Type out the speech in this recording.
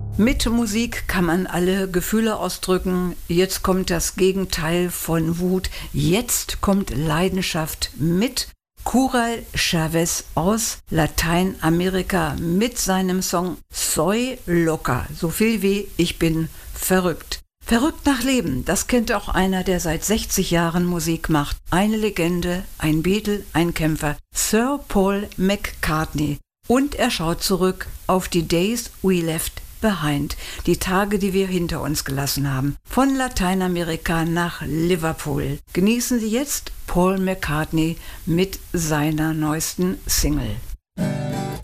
Mit Musik kann man alle Gefühle ausdrücken. Jetzt kommt das Gegenteil von Wut. Jetzt kommt Leidenschaft mit Cural Chavez aus Lateinamerika mit seinem Song Soy Loca. So viel wie ich bin verrückt. Verrückt nach Leben, das kennt auch einer, der seit 60 Jahren Musik macht. Eine Legende, ein Beatle, ein Kämpfer, Sir Paul McCartney. Und er schaut zurück auf die Days We Left Behind, die Tage, die wir hinter uns gelassen haben. Von Lateinamerika nach Liverpool. Genießen Sie jetzt Paul McCartney mit seiner neuesten Single.